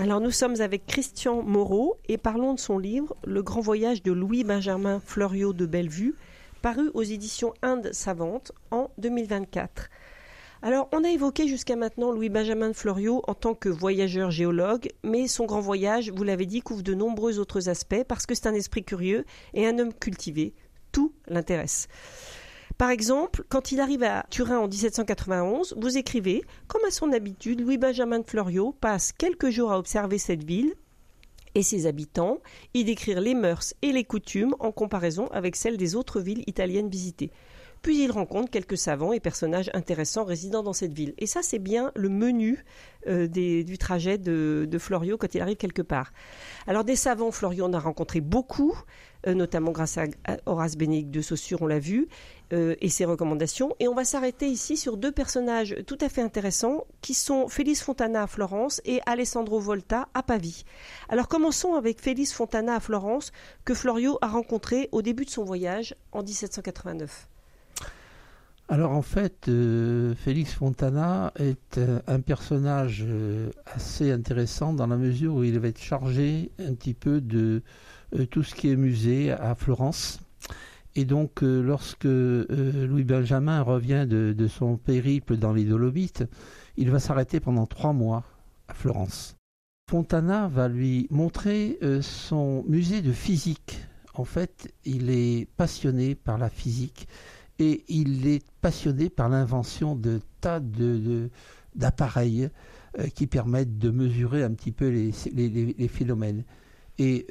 Alors nous sommes avec Christian Moreau et parlons de son livre « Le grand voyage de Louis-Benjamin Fleuriot de Bellevue », paru aux éditions Inde Savante en 2024. Alors on a évoqué jusqu'à maintenant Louis-Benjamin Fleuriot en tant que voyageur géologue, mais son grand voyage, vous l'avez dit, couvre de nombreux autres aspects parce que c'est un esprit curieux et un homme cultivé. Tout l'intéresse. Par exemple, quand il arrive à Turin en 1791, vous écrivez « Comme à son habitude, Louis-Benjamin de Fleuriot passe quelques jours à observer cette ville et ses habitants, y décrire les mœurs et les coutumes en comparaison avec celles des autres villes italiennes visitées. Puis il rencontre quelques savants et personnages intéressants résidant dans cette ville. » Et ça, c'est bien le menu du trajet de Fleuriot quand il arrive quelque part. Alors des savants, Fleuriot en a rencontré beaucoup, notamment grâce à Horace Bénédict de Saussure, on l'a vu, et ses recommandations. Et on va s'arrêter ici sur deux personnages tout à fait intéressants qui sont Félix Fontana à Florence et Alessandro Volta à Pavie. Alors commençons avec Félix Fontana à Florence que Fleuriot a rencontré au début de son voyage en 1789. Alors en fait, Félix Fontana est un personnage assez intéressant dans la mesure où il va être chargé un petit peu de tout ce qui est musée à Florence. Et donc lorsque Louis-Benjamin revient de son périple dans les Dolomites, il va s'arrêter pendant 3 mois à Florence. Fontana va lui montrer son musée de physique. En fait, il est passionné par la physique. Et il est passionné par l'invention de tas d'appareils qui permettent de mesurer un petit peu les phénomènes. Et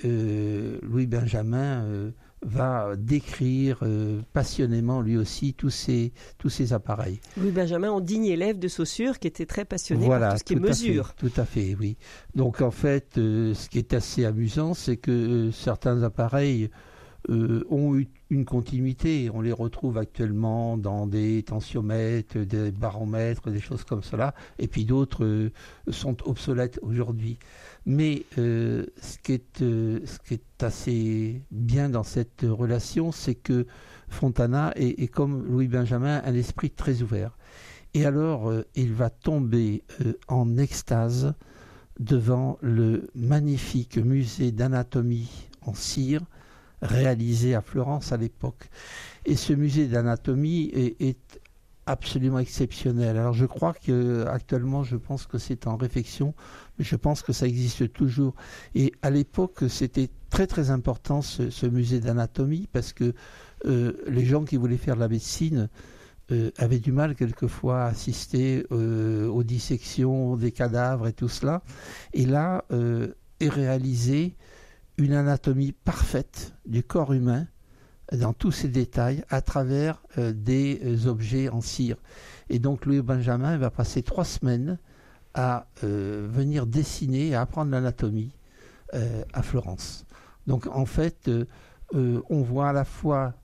Louis-Benjamin va décrire passionnément lui aussi tous ces appareils. Louis-Benjamin, en digne élève de Saussure, qui était très passionné par tout ce qui est mesure. Tout à fait, oui. Donc en fait, ce qui est assez amusant, c'est que certains appareils ont eu une continuité. On les retrouve actuellement dans des tensiomètres, des baromètres, des choses comme cela, et puis d'autres sont obsolètes aujourd'hui. Mais ce qui est assez bien dans cette relation, c'est que Fontana est comme Louis-Benjamin un esprit très ouvert. Et alors, il va tomber en extase devant le magnifique musée d'anatomie en cire, réalisé à Florence à l'époque. Et ce musée d'anatomie est absolument exceptionnel. Alors je crois qu'actuellement, je pense que c'est en réfection, mais je pense que ça existe toujours. Et à l'époque, c'était très très important ce musée d'anatomie parce que les gens qui voulaient faire de la médecine avaient du mal quelquefois à assister aux dissections des cadavres et tout cela. Et là est réalisé une anatomie parfaite du corps humain dans tous ses détails à travers des objets en cire. Et donc Louis-Benjamin va passer 3 semaines à venir dessiner et apprendre l'anatomie à Florence. Donc en fait, on voit à la fois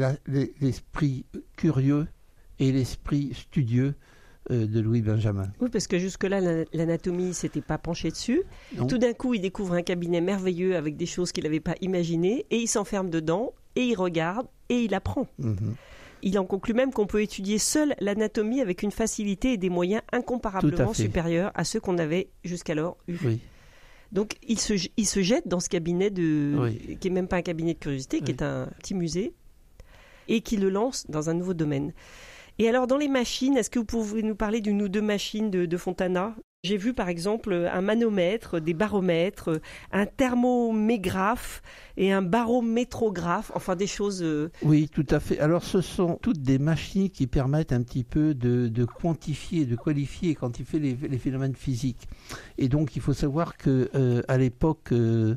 l'esprit curieux et l'esprit studieux de Louis-Benjamin. Oui, parce que jusque-là, l'anatomie ne s'était pas penchée dessus. Non. Tout d'un coup, il découvre un cabinet merveilleux avec des choses qu'il n'avait pas imaginées et il s'enferme dedans et il regarde et il apprend. Mm-hmm. Il en conclut même qu'on peut étudier seul l'anatomie avec une facilité et des moyens incomparablement supérieurs à ceux qu'on avait jusqu'alors eus. Oui. Donc, il se jette dans ce cabinet qui n'est même pas un cabinet de curiosité, qui est un petit musée, et qui le lance dans un nouveau domaine. Et alors, dans les machines, est-ce que vous pouvez nous parler d'une ou deux machines de Fontana ? J'ai vu, par exemple, un manomètre, des baromètres, un thermomégraphe et un barométrographe, enfin des choses... Oui, tout à fait. Alors, ce sont toutes des machines qui permettent un petit peu de quantifier, de qualifier et quantifier les phénomènes physiques. Et donc, il faut savoir qu'à l'époque,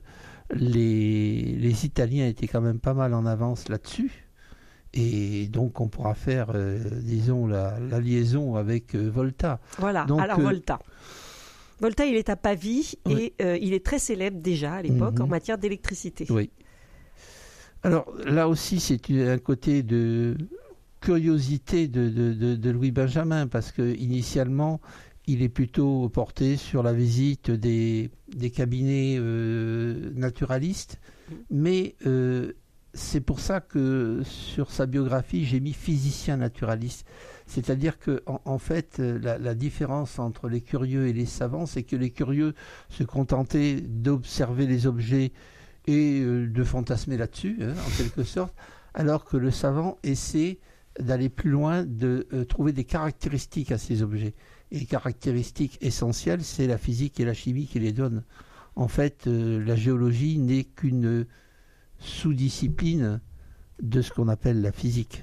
les Italiens étaient quand même pas mal en avance là-dessus. Et donc, on pourra faire, disons, la liaison avec Volta. Voilà, donc, alors Volta. Volta, il est à Pavie et il est très célèbre déjà à l'époque en matière d'électricité. Oui. Alors, là aussi, c'est un côté de curiosité de Louis-Benjamin parce qu'initialement, il est plutôt porté sur la visite des cabinets naturalistes, mais... c'est pour ça que sur sa biographie, j'ai mis physicien naturaliste. C'est-à-dire que en fait, la différence entre les curieux et les savants, c'est que les curieux se contentaient d'observer les objets et de fantasmer là-dessus, en quelque sorte, alors que le savant essaie d'aller plus loin, de trouver des caractéristiques à ces objets. Et les caractéristiques essentielles, c'est la physique et la chimie qui les donnent. En fait, la géologie n'est qu'une sous-discipline de ce qu'on appelle la physique.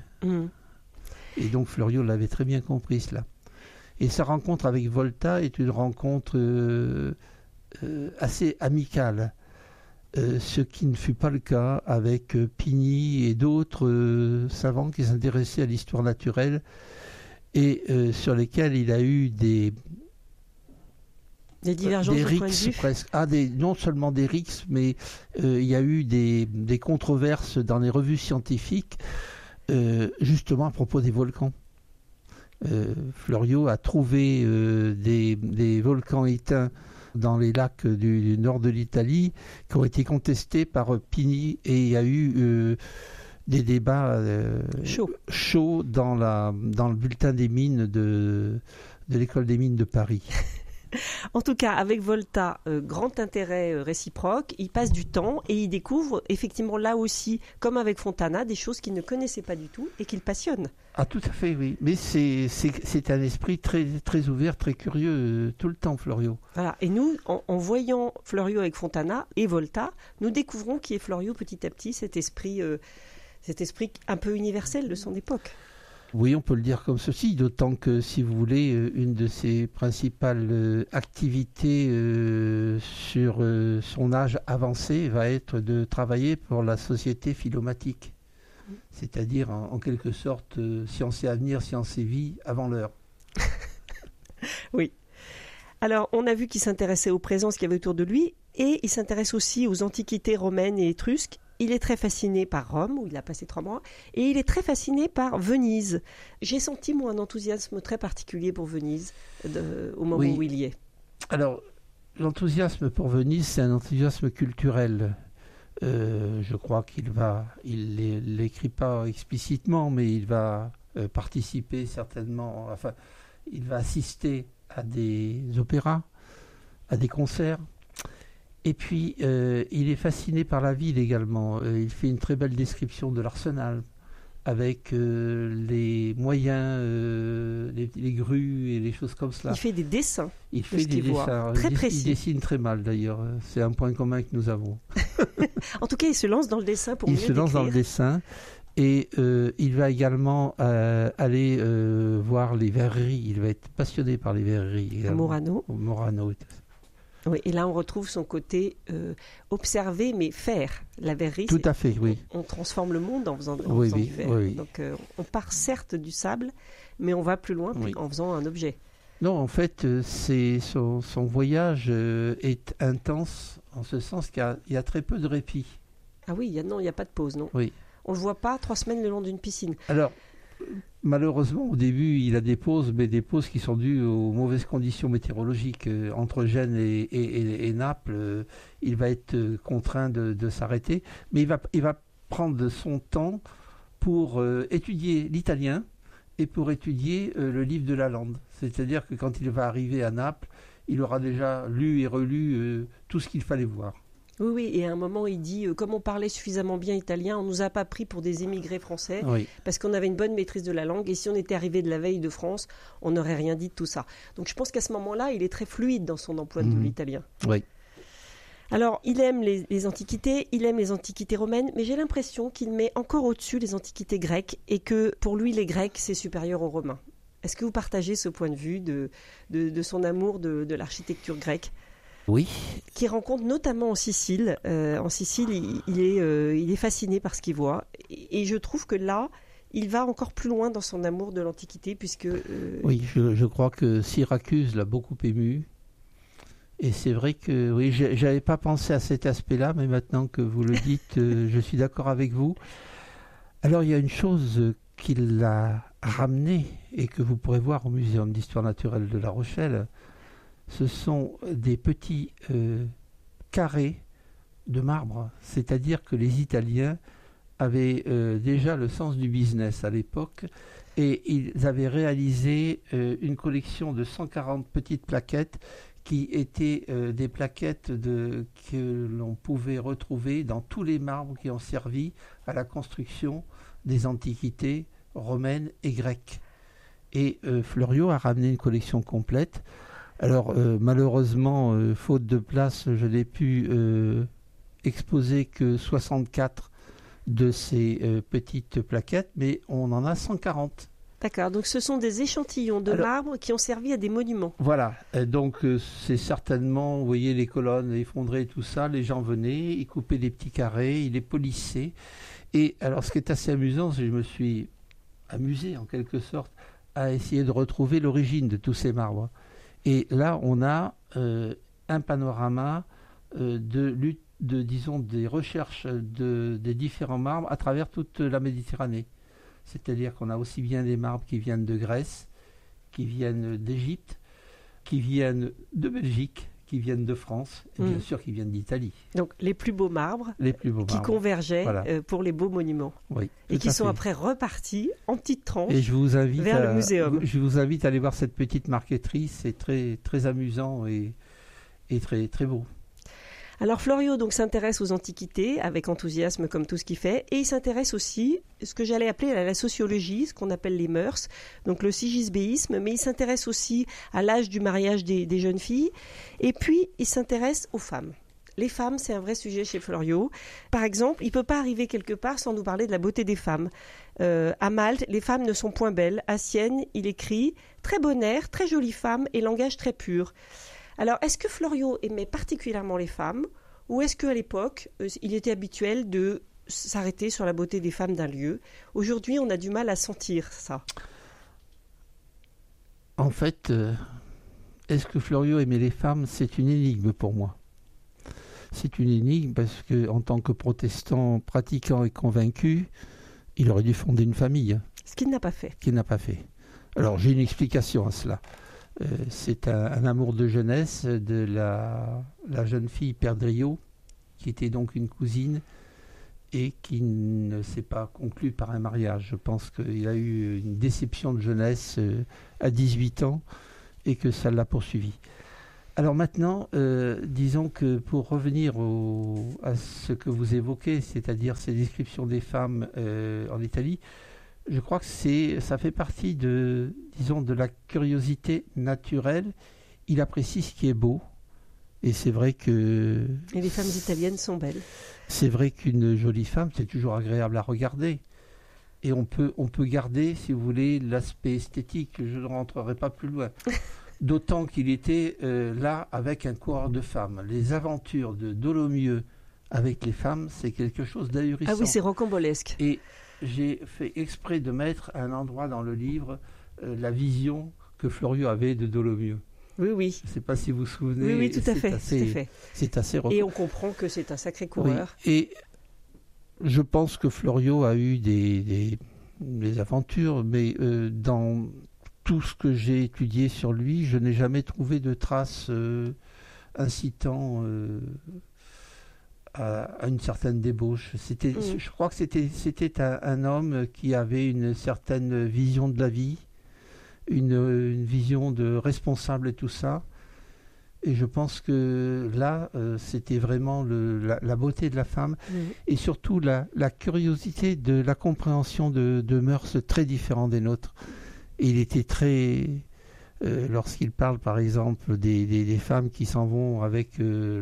Et donc Fleuriot l'avait très bien compris, cela. Et sa rencontre avec Volta est une rencontre assez amicale, ce qui ne fut pas le cas avec Pigny et d'autres savants qui s'intéressaient à l'histoire naturelle et sur lesquels il a eu des divergences de point de vue presque. Non seulement des rixes, mais il y a eu des controverses dans les revues scientifiques, justement à propos des volcans. Fleuriot a trouvé des volcans éteints dans les lacs du nord de l'Italie qui ont été contestés par Pigny, et il y a eu des débats chauds dans le bulletin des mines de l'école des mines de Paris. En tout cas, avec Volta, grand intérêt réciproque, il passe du temps et il découvre effectivement là aussi, comme avec Fontana, des choses qu'il ne connaissait pas du tout et qu'il passionne. Ah, tout à fait, oui. Mais c'est un esprit très, très ouvert, très curieux, tout le temps, Fleuriot. Voilà. Et nous, en voyant Fleuriot avec Fontana et Volta, nous découvrons qui est Fleuriot petit à petit, cet esprit un peu universel de son époque. Oui, on peut le dire comme ceci, d'autant que, si vous voulez, une de ses principales activités sur son âge avancé va être de travailler pour la Société philomatique, c'est-à-dire en quelque sorte science et avenir, science et vie avant l'heure. Oui. Alors, on a vu qu'il s'intéressait aux présences qu'il y avait autour de lui, et il s'intéresse aussi aux antiquités romaines et étrusques. Il est très fasciné par Rome, où il a passé 3 mois, et il est très fasciné par Venise. J'ai senti, moi, un enthousiasme très particulier pour Venise au moment où il y est. Alors, l'enthousiasme pour Venise, c'est un enthousiasme culturel. Je crois qu'il l'écrit pas explicitement, mais il va participer certainement, enfin, il va assister à des opéras, à des concerts. Et puis, il est fasciné par la ville également. Il fait une très belle description de l'Arsenal, avec les moyens, les grues et les choses comme cela. Il fait des dessins. Il fait des dessins très précis. Il dessine très mal d'ailleurs. C'est un point commun que nous avons. En tout cas, il se lance dans le dessin pour mieux décrire. Il se lance dans le dessin. Et il va également aller voir les verreries. Il va être passionné par les verreries. Morano. Morano. Oui, et là, on retrouve son côté observer, mais faire. La verrerie, tout à fait, oui. On transforme le monde en faisant du verre. Oui. Donc, on part certes du sable, mais on va plus loin en faisant un objet. Non, en fait, son voyage est intense, en ce sens qu'il y a très peu de répit. Ah oui, il n'y a pas de pause, non. Oui. On ne le voit pas 3 semaines le long d'une piscine. Alors, malheureusement, au début, il a des pauses, mais des pauses qui sont dues aux mauvaises conditions météorologiques. Entre Gênes et Naples, il va être contraint de s'arrêter. Mais il va prendre son temps pour étudier l'italien et pour étudier le livre de Lalande. C'est-à-dire que quand il va arriver à Naples, il aura déjà lu et relu tout ce qu'il fallait voir. Oui, et à un moment, il dit, comme on parlait suffisamment bien italien, on ne nous a pas pris pour des émigrés français, parce qu'on avait une bonne maîtrise de la langue, et si on était arrivé de la veille de France, on n'aurait rien dit de tout ça. Donc je pense qu'à ce moment-là, il est très fluide dans son emploi de l'italien. Oui. Alors, il aime les antiquités, il aime les antiquités romaines, mais j'ai l'impression qu'il met encore au-dessus les antiquités grecques, et que pour lui, les Grecs, c'est supérieur aux Romains. Est-ce que vous partagez ce point de vue de son amour de l'architecture grecque ? Oui. Qui rencontre notamment en Sicile. En Sicile, il est fasciné par ce qu'il voit. Et je trouve que là, il va encore plus loin dans son amour de l'Antiquité, puisque... Oui, je crois que Syracuse l'a beaucoup ému. Et c'est vrai que, oui, j'avais pas pensé à cet aspect-là, mais maintenant que vous le dites, je suis d'accord avec vous. Alors, il y a une chose qui l'a ramené et que vous pourrez voir au Muséum d'Histoire Naturelle de La Rochelle. Ce sont des petits carrés de marbre, c'est-à-dire que les Italiens avaient déjà le sens du business à l'époque Et ils avaient réalisé une collection de 140 petites plaquettes qui étaient des plaquettes que l'on pouvait retrouver dans tous les marbres qui ont servi à la construction des antiquités romaines et grecques. Et Fleuriot a ramené une collection complète. Alors malheureusement, faute de place, je n'ai pu exposer que 64 de ces petites plaquettes, mais on en a 140. D'accord, donc ce sont des échantillons de marbre qui ont servi à des monuments. Voilà, donc c'est certainement, vous voyez les colonnes effondrées, tout ça, les gens venaient, ils coupaient des petits carrés, ils les polissaient. Et alors ce qui est assez amusant, c'est que je me suis amusé en quelque sorte à essayer de retrouver l'origine de tous ces marbres. Et là, on a un panorama disons, des recherches des différents marbres à travers toute la Méditerranée. C'est-à-dire qu'on a aussi bien des marbres qui viennent de Grèce, qui viennent d'Égypte, qui viennent de Belgique, qui viennent de France, et bien sûr qui viennent d'Italie. Donc les plus beaux marbres, qui convergeaient pour les beaux monuments. Oui, et qui sont après repartis en petites tranches et je vous invite vers le muséum. Je vous invite à aller voir cette petite marqueterie, c'est très, très amusant et très, très beau. Alors Fleuriot donc s'intéresse aux antiquités avec enthousiasme comme tout ce qu'il fait, et il s'intéresse aussi à ce que j'allais appeler la sociologie, ce qu'on appelle les mœurs, donc le sigisbéisme, mais il s'intéresse aussi à l'âge du mariage des jeunes filles, et puis il s'intéresse aux femmes. Les femmes, c'est un vrai sujet chez Fleuriot. Par exemple, il ne peut pas arriver quelque part sans nous parler de la beauté des femmes. À Malte, les femmes ne sont point belles. À Sienne, il écrit « Très bon air, très jolie femme et langage très pur ». Alors, est-ce que Fleuriot aimait particulièrement les femmes, ou est-ce qu'à l'époque, il était habituel de s'arrêter sur la beauté des femmes d'un lieu? Aujourd'hui, on a du mal à sentir ça. En fait, est-ce que Fleuriot aimait les femmes? C'est une énigme pour moi. C'est une énigme parce qu'en tant que protestant pratiquant et convaincu, il aurait dû fonder une famille. Ce qu'il n'a pas fait. Qu'il n'a pas fait. Alors, j'ai une explication à cela. C'est un amour de jeunesse de la jeune fille Perdriau, qui était donc une cousine et qui ne s'est pas conclue par un mariage. Je pense qu'il a eu une déception de jeunesse à 18 ans et que ça l'a poursuivi. Alors maintenant, disons que pour revenir à ce que vous évoquez, c'est-à-dire ces descriptions des femmes en Italie, je crois que ça fait partie de la curiosité naturelle. Il apprécie ce qui est beau. Et c'est vrai que... Et les femmes italiennes sont belles. C'est vrai qu'une jolie femme, c'est toujours agréable à regarder. Et on peut garder, si vous voulez, l'aspect esthétique. Je ne rentrerai pas plus loin. D'autant qu'il était là avec un coureur de femmes. Les aventures de Dolomieu avec les femmes, c'est quelque chose d'ahurissant. Ah oui, c'est rocambolesque. Et j'ai fait exprès de mettre à un endroit dans le livre la vision que Fleuriot avait de Dolomieu. Oui, oui. Je ne sais pas si vous vous souvenez. Oui, tout à fait. C'est assez Et on comprend que c'est un sacré coureur. Oui. Et je pense que Fleuriot a eu des aventures, mais dans tout ce que j'ai étudié sur lui, je n'ai jamais trouvé de traces incitant à une certaine débauche. Je crois que c'était un homme qui avait une certaine vision de la vie, une vision de responsable et tout ça. Et je pense que là, c'était vraiment la beauté de la femme et surtout la curiosité de la compréhension de mœurs très différentes des nôtres. Et il était très... lorsqu'il parle, par exemple, des femmes qui s'en vont avec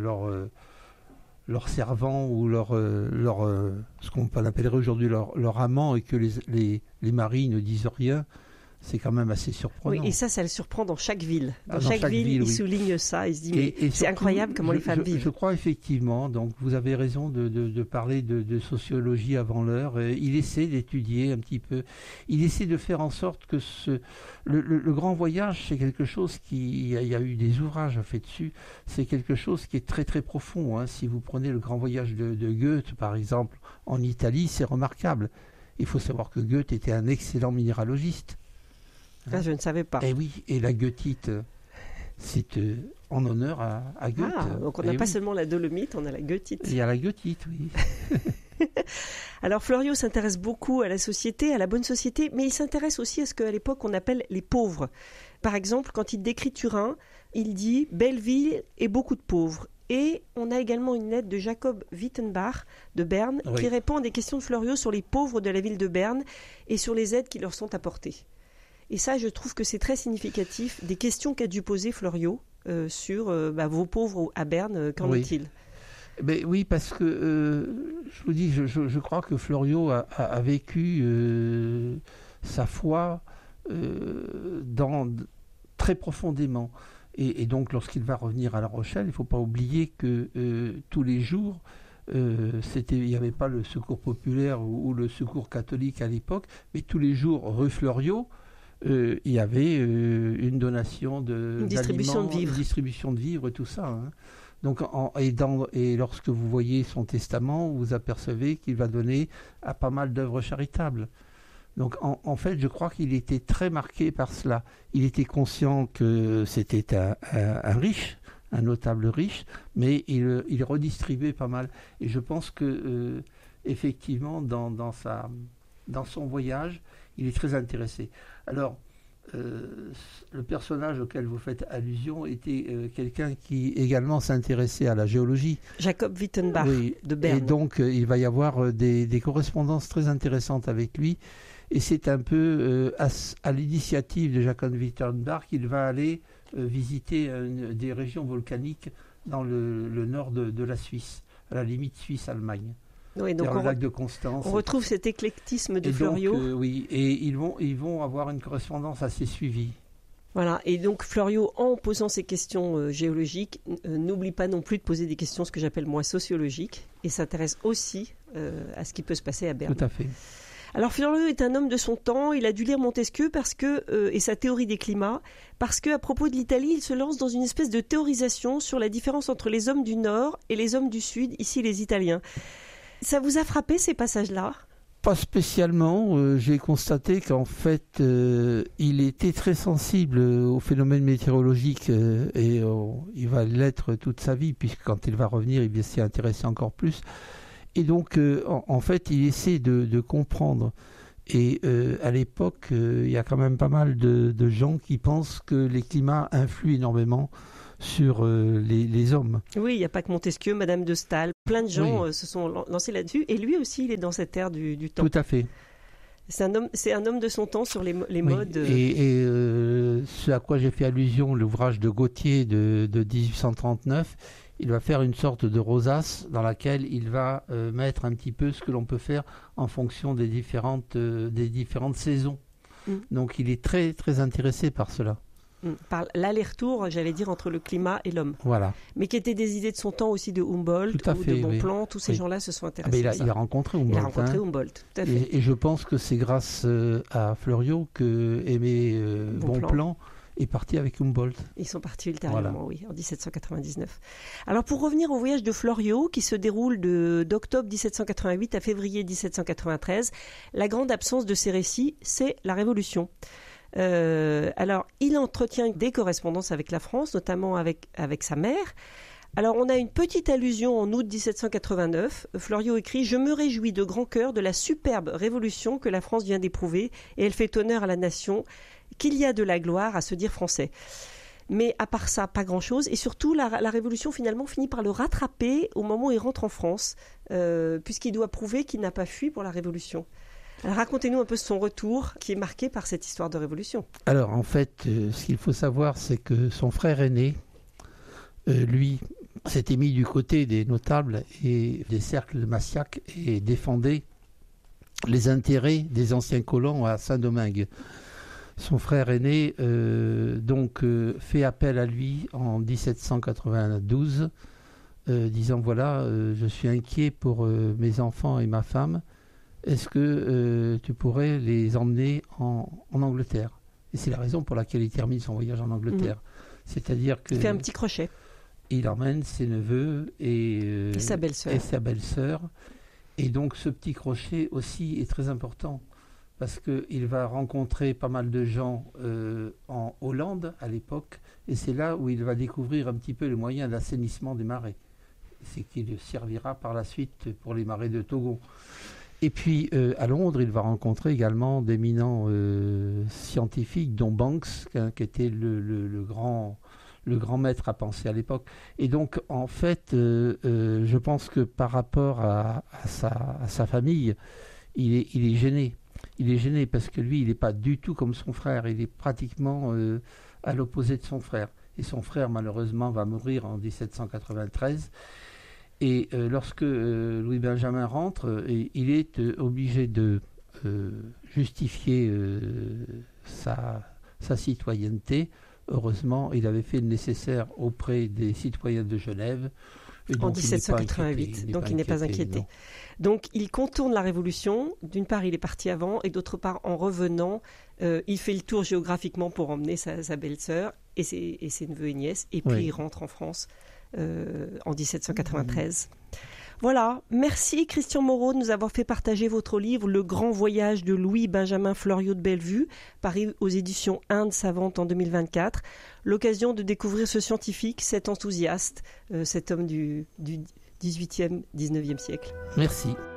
leur servant ou ce qu'on appellerait aujourd'hui leur amant et que les maris ne disent rien, c'est quand même assez surprenant. Oui, et ça le surprend dans chaque ville. Dans chaque ville, il souligne ça. Il se dit, mais c'est surtout, incroyable comment les femmes vivent. Je crois effectivement, donc vous avez raison de parler de sociologie avant l'heure. Il essaie d'étudier un petit peu. Il essaie de faire en sorte que le grand voyage, c'est quelque chose il y a eu des ouvrages faits dessus, c'est quelque chose qui est très très profond. Hein. Si vous prenez le grand voyage de Goethe, par exemple, en Italie, c'est remarquable. Il faut savoir que Goethe était un excellent minéralogiste. Là, je ne savais pas. Et oui, et la goethite, c'est en honneur à Goethe. Ah, donc on n'a pas seulement la dolomite, on a la goethite. Il y a la goethite, oui. Alors Fleuriot s'intéresse beaucoup à la société, à la bonne société, mais il s'intéresse aussi à ce qu'à l'époque on appelle les pauvres. Par exemple, quand il décrit Turin, il dit « belle ville et beaucoup de pauvres ». Et on a également une lettre de Jacob Wittenbach de Berne qui répond à des questions de Fleuriot sur les pauvres de la ville de Berne et sur les aides qui leur sont apportées. Et ça, je trouve que c'est très significatif des questions qu'a dû poser Fleuriot sur vos pauvres à Berne, qu'en est-il ? Oui, parce que je vous dis, je crois que Fleuriot a vécu sa foi très profondément. Et donc, lorsqu'il va revenir à La Rochelle, il ne faut pas oublier que tous les jours, il n'y avait pas le secours populaire ou le secours catholique à l'époque, mais tous les jours, rue Fleuriot, il y avait une donation une distribution de vivres, tout ça. Hein. Donc, et lorsque vous voyez son testament, vous apercevez qu'il va donner à pas mal d'œuvres charitables. Donc, en fait, je crois qu'il était très marqué par cela. Il était conscient que c'était un riche, un notable riche, mais il redistribuait pas mal. Et je pense que, effectivement, dans son voyage, il est très intéressé. Alors, le personnage auquel vous faites allusion était quelqu'un qui également s'intéressait à la géologie. Jacob Wittenbach de Berne. Et donc, il va y avoir des correspondances très intéressantes avec lui. Et c'est un peu à l'initiative de Jacob Wittenbach qu'il va aller visiter des régions volcaniques dans le nord de la Suisse, à la limite Suisse-Allemagne. Oui, donc le lac de Constance. On retrouve cet éclectisme de Fleuriot. Et ils vont avoir une correspondance assez suivie. Voilà, et donc Fleuriot, en posant ces questions géologiques, n'oublie pas non plus de poser des questions, ce que j'appelle moi sociologiques, et s'intéresse aussi à ce qui peut se passer à Berne. Tout à fait. Alors Fleuriot est un homme de son temps, il a dû lire Montesquieu et sa théorie des climats, parce qu'à propos de l'Italie, il se lance dans une espèce de théorisation sur la différence entre les hommes du Nord et les hommes du Sud, ici les Italiens. Ça vous a frappé ces passages-là ? Pas spécialement. J'ai constaté qu'en fait, il était très sensible aux phénomènes météorologiques et il va l'être toute sa vie, puisque quand il va revenir, il va s'y intéresser encore plus. Et donc, en fait, il essaie de comprendre. Et à l'époque, il y a quand même pas mal de gens qui pensent que les climats influent énormément sur les hommes. Oui, il n'y a pas que Montesquieu, Madame de Staël. Plein de gens se sont lancés là-dessus. Et lui aussi, il est dans cette ère du temps. Tout à fait. C'est un homme de son temps sur les modes. Et ce à quoi j'ai fait allusion, l'ouvrage de Gautier de 1839, il va faire une sorte de rosace dans laquelle il va mettre un petit peu ce que l'on peut faire en fonction des différentes saisons. Donc il est très, très intéressé par cela. Par l'aller-retour, j'allais dire, entre le climat et l'homme. Voilà. Mais qui étaient des idées de son temps aussi de Humboldt ou de Bonpland. Tous ces gens-là se sont intéressés à ça. Il a rencontré Humboldt. Il a rencontré Humboldt, tout à fait. Et je pense que c'est grâce à Fleuriot que Aimé Bonpland est parti avec Humboldt. Ils sont partis ultérieurement, oui, en 1799. Alors pour revenir au voyage de Fleuriot, qui se déroule d'octobre 1788 à février 1793, la grande absence de ces récits, c'est la Révolution. Alors, il entretient des correspondances avec la France, notamment avec sa mère. Alors, on a une petite allusion en août 1789. Fleuriot écrit « Je me réjouis de grand cœur de la superbe révolution que la France vient d'éprouver et elle fait honneur à la nation, qu'il y a de la gloire à se dire français. » Mais à part ça, pas grand-chose. Et surtout, la Révolution finalement finit par le rattraper au moment où il rentre en France, puisqu'il doit prouver qu'il n'a pas fui pour la Révolution. Alors, racontez-nous un peu son retour qui est marqué par cette histoire de révolution. Alors en fait, ce qu'il faut savoir, c'est que son frère aîné, lui, s'était mis du côté des notables et des cercles massiaques et défendait les intérêts des anciens colons à Saint-Domingue. Son frère aîné fait appel à lui en 1792, disant voilà, je suis inquiet pour mes enfants et ma femme. Est-ce que tu pourrais les emmener en Angleterre ? Et c'est la raison pour laquelle il termine son voyage en Angleterre. C'est-à-dire que il fait un petit crochet. Il emmène ses neveux et sa belle-sœur. Et donc ce petit crochet aussi est très important parce qu'il va rencontrer pas mal de gens en Hollande à l'époque et c'est là où il va découvrir un petit peu les moyens d'assainissement des marais. c'est qu'il servira par la suite pour les marais de Togon. Et puis à Londres, il va rencontrer également d'éminents scientifiques, dont Banks, qui était le grand maître à penser à l'époque. Et donc, en fait, je pense que par rapport à sa famille, il est gêné. Il est gêné parce que lui, il n'est pas du tout comme son frère. Il est pratiquement à l'opposé de son frère. Et son frère, malheureusement, va mourir en 1793. Et lorsque Louis Benjamin rentre, il est obligé de justifier sa citoyenneté. Heureusement, il avait fait le nécessaire auprès des citoyens de Genève. En 1788, donc il n'est pas inquiété. Non. Donc il contourne la Révolution. D'une part, il est parti avant, et d'autre part, en revenant, il fait le tour géographiquement pour emmener sa belle-sœur et ses neveux et nièces, et puis il rentre en France en 1793. Voilà, merci Christian Moreau de nous avoir fait partager votre livre « Le grand voyage de Louis-Benjamin Fleuriot de Bellevue », paru aux éditions Inde Savante en 2024. L'occasion de découvrir ce scientifique, cet enthousiaste, cet homme du 18e, 19e siècle. Merci.